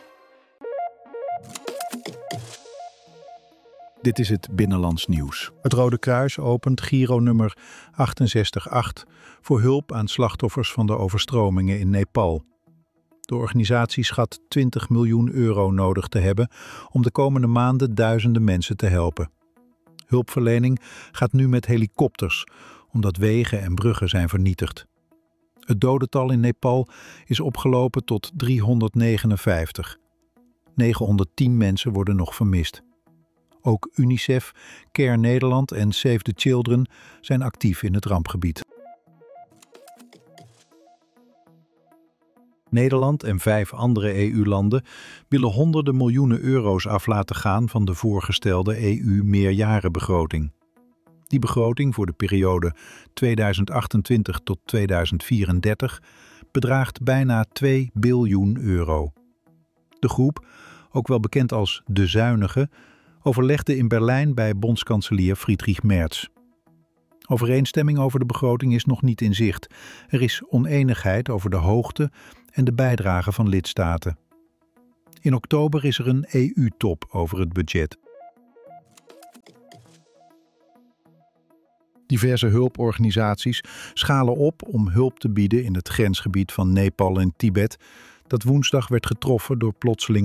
Dit is het Binnenlands Nieuws. Het Rode Kruis opent Giro nummer 688 voor hulp aan slachtoffers van de overstromingen in Nepal. De organisatie schat 20 miljoen euro nodig te hebben om de komende maanden duizenden mensen te helpen. Hulpverlening gaat nu met helikopters, omdat wegen en bruggen zijn vernietigd. Het dodental in Nepal is opgelopen tot 359. 910 mensen worden nog vermist. Ook UNICEF, Care Nederland en Save the Children zijn actief in het rampgebied. Nederland en 5 andere EU-landen willen honderden miljoenen euro's af laten gaan van de voorgestelde EU-meerjarenbegroting. Die begroting voor de periode 2028 tot 2034 bedraagt bijna 2 biljoen euro. De groep, ook wel bekend als de Zuinigen, overlegde in Berlijn bij bondskanselier Friedrich Merz. Overeenstemming over de begroting is nog niet in zicht. Er is onenigheid over de hoogte en de bijdrage van lidstaten. In oktober is er een EU-top over het budget. Diverse hulporganisaties schalen op om hulp te bieden in het grensgebied van Nepal en Tibet, dat woensdag werd getroffen door plotselinge